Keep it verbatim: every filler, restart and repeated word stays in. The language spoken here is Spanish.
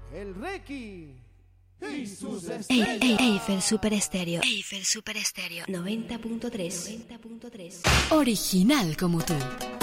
El Requi y sus Ey- estrellas. Ey- Eiffel Super Estéreo. Eiffel Super Estéreo noventa punto tres. noventa punto tres. Original como tú.